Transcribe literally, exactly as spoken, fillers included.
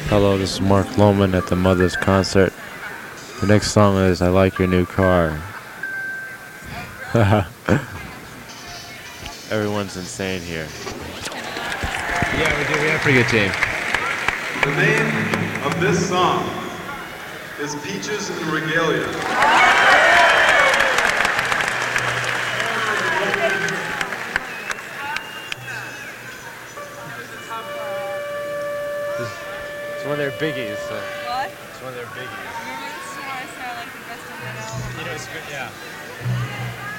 Hello, this is Mark Lohman at the Mother's concert. The next song is I Like Your New Car. Everyone's insane here. Yeah, we do. We have a pretty good team. The name of this song is Peaches and Regalia. It's one of their biggies. So What? it's one of their biggies. Remember this is why I said I like the best of it all. You know, it's good, yeah.